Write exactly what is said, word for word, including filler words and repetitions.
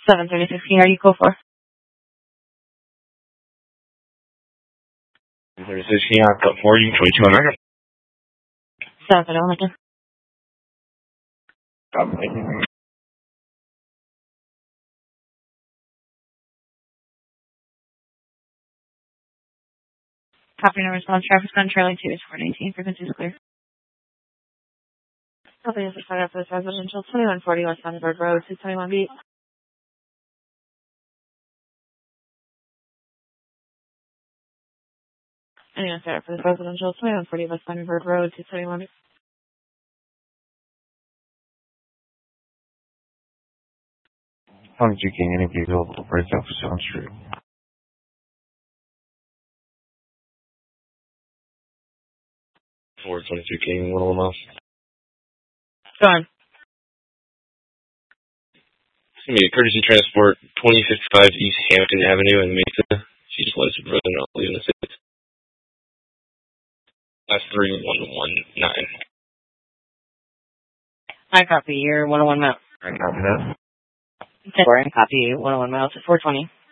seven thirty-six King, are you cool for? seven thirty-six King, I've got for you, twenty-two American. seven thirty-one Lincoln. Copy, thank you. Copy no response. Traffic on trailing two is four nineteen. Frequency is clear. Copy is started for this residential twenty-one forty West Thunderbird Road, two twenty-one B. Anyone started for this residential twenty-one forty West Thunderbird Road, two twenty-one B. twenty-two King, any vehicle right off Sound Street. four twenty-two King, one oh one miles. Go on. It's going to be a courtesy transport, twenty fifty-five East Hampton Avenue in Mesa. She just wants to brother not leaving the city. That's three one one nine. I copy your one oh one mile. I copy that. Temporary copy one oh one miles at four twenty.